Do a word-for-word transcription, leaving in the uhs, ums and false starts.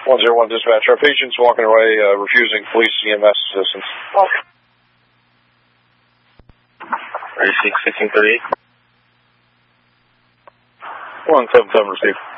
one zero one dispatch. Our patient's walking away, uh, refusing police E M S assistance. Okay. thirty-six, sixteen thirty-eight. one seven seven received.